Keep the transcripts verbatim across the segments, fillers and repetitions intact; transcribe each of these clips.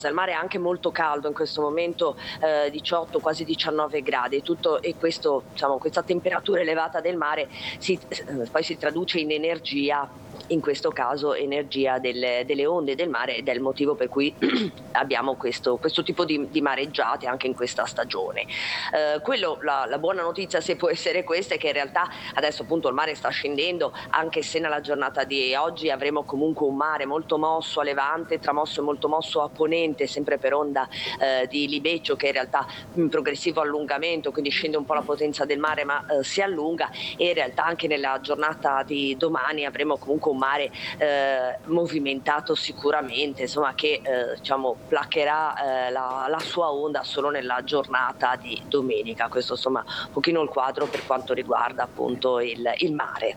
Il mare è anche molto caldo in questo momento, eh, diciotto, quasi diciannove gradi, e, tutto, e questo, diciamo, questa temperatura elevata del mare si, eh, poi si traduce in energia, in questo caso energia delle, delle onde del mare, ed è il motivo per cui abbiamo questo, questo tipo di, di mareggiate anche in questa stagione. Eh, quello, la, la buona notizia, se può essere questa, è che in realtà adesso appunto il mare sta scendendo, anche se nella giornata di oggi avremo comunque un mare molto mosso a levante, tramosso e molto mosso a ponente, sempre per onda eh, di libeccio, che in realtà in progressivo allungamento, quindi scende un po' la potenza del mare ma eh, si allunga, e in realtà anche nella giornata di domani avremo comunque un mare eh, movimentato sicuramente, insomma, che eh, diciamo placherà eh, la, la sua onda solo nella giornata di domenica. Questo insomma un pochino il quadro per quanto riguarda appunto il, il mare.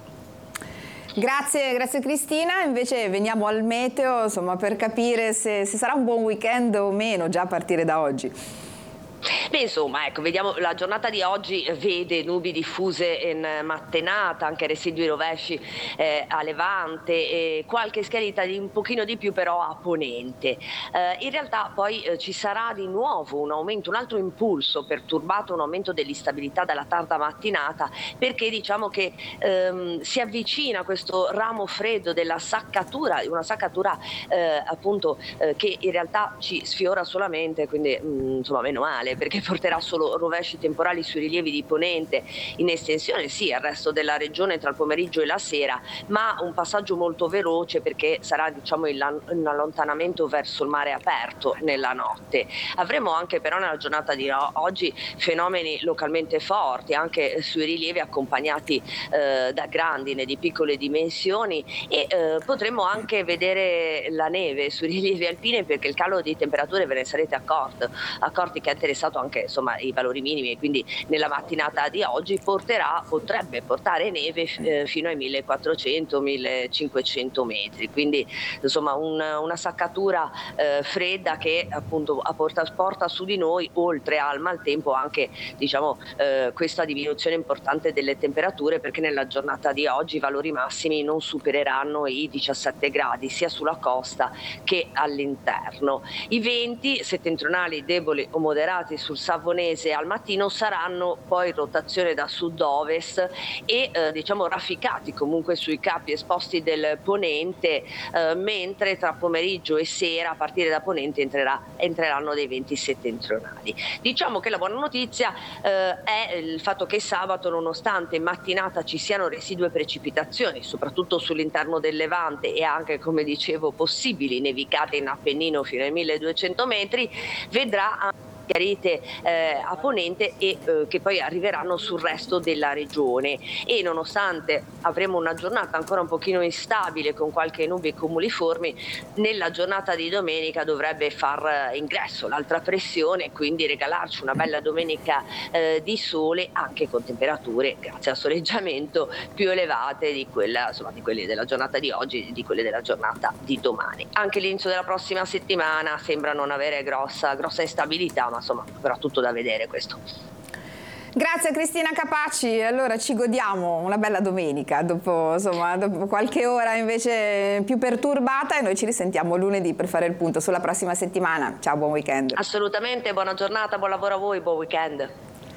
Grazie, grazie Cristina. Invece veniamo al meteo, insomma, per capire se, se sarà un buon weekend o meno già a partire da oggi. Beh, insomma, ecco, vediamo, la giornata di oggi vede nubi diffuse in mattinata, anche residui rovesci eh, a levante, e qualche schiarita di un pochino di più però a ponente. Eh, in realtà poi eh, ci sarà di nuovo un aumento, un altro impulso perturbato, un aumento dell'instabilità dalla tarda mattinata, perché diciamo che ehm, si avvicina questo ramo freddo della saccatura, una saccatura eh, appunto eh, che in realtà ci sfiora solamente, quindi mh, insomma meno male, perché porterà solo rovesci temporali sui rilievi di ponente in estensione sì al resto della regione tra il pomeriggio e la sera, ma un passaggio molto veloce, perché sarà diciamo un allontanamento verso il mare aperto nella notte. Avremo anche però nella giornata di oggi fenomeni localmente forti anche sui rilievi, accompagnati eh, da grandine di piccole dimensioni, e eh, potremo anche vedere la neve sui rilievi alpini, perché il calo di temperature ve ne sarete accorti, accorti che ha interessato anche insomma i valori minimi, e quindi nella mattinata di oggi porterà, potrebbe portare neve eh, fino ai millequattrocento millecinquecento metri, quindi insomma un, una saccatura eh, fredda che appunto porta, porta su di noi, oltre al maltempo, anche diciamo eh, questa diminuzione importante delle temperature, perché nella giornata di oggi i valori massimi non supereranno i diciassette gradi sia sulla costa che all'interno. I venti settentrionali deboli o moderati sul Savonese al mattino saranno poi in rotazione da sud-ovest e eh, diciamo rafficati comunque sui capi esposti del ponente, eh, mentre tra pomeriggio e sera a partire da ponente entrerà, entreranno dei venti settentrionali. Diciamo che la buona notizia eh, è il fatto che sabato, nonostante in mattinata ci siano residue precipitazioni, soprattutto sull'interno del Levante, e anche, come dicevo, possibili nevicate in Appennino fino ai milleduecento metri, vedrà chiarite eh, a ponente e eh, che poi arriveranno sul resto della regione, e nonostante avremo una giornata ancora un pochino instabile con qualche nubi cumuliformi, nella giornata di domenica dovrebbe far ingresso l'altra pressione, quindi regalarci una bella domenica eh, di sole, anche con temperature grazie al soleggiamento più elevate di, quella, insomma, di quelle della giornata di oggi e di quelle della giornata di domani. Anche l'inizio della prossima settimana sembra non avere grossa, grossa instabilità, ma insomma avrà tutto da vedere questo. Grazie a Cristina Capaci. Allora ci godiamo una bella domenica dopo, insomma, dopo qualche ora invece più perturbata, e noi ci risentiamo lunedì per fare il punto sulla prossima settimana. Ciao, buon weekend. Assolutamente, buona giornata, buon lavoro a voi, buon weekend.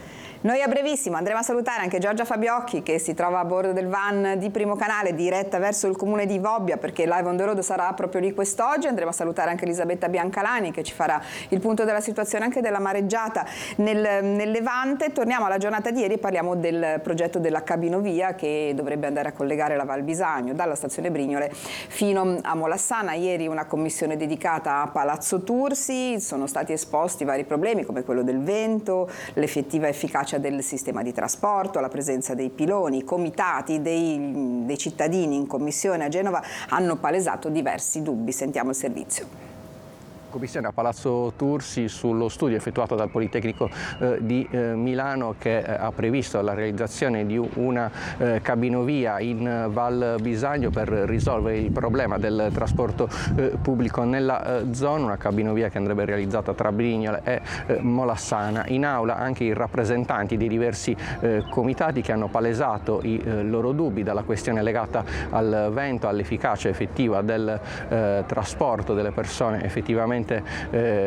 Noi a brevissimo andremo a salutare anche Giorgia Fabiocchi, che si trova a bordo del van di Primo Canale diretta verso il comune di Vobbia, perché Live on the Road sarà proprio lì quest'oggi. Andremo a salutare anche Elisabetta Biancalani, che ci farà il punto della situazione anche della mareggiata nel, nel Levante. Torniamo alla giornata di ieri e parliamo del progetto della cabinovia che dovrebbe andare a collegare la Val Bisagno dalla stazione Brignole fino a Molassana. Ieri una commissione dedicata a Palazzo Tursi, sono stati esposti vari problemi come quello del vento, l'effettiva efficacia del sistema di trasporto, la presenza dei piloni. I comitati dei, dei cittadini in commissione a Genova hanno palesato diversi dubbi. Sentiamo il servizio. Commissione a Palazzo Tursi sullo studio effettuato dal Politecnico eh, di eh, Milano, che eh, ha previsto la realizzazione di una eh, cabinovia in Val Bisagno per risolvere il problema del trasporto eh, pubblico nella eh, zona, una cabinovia che andrebbe realizzata tra Brignole e eh, Molassana. In aula anche i rappresentanti dei diversi eh, comitati che hanno palesato i eh, loro dubbi, dalla questione legata al vento all'efficacia effettiva del eh, trasporto delle persone effettivamente sicuramente eh,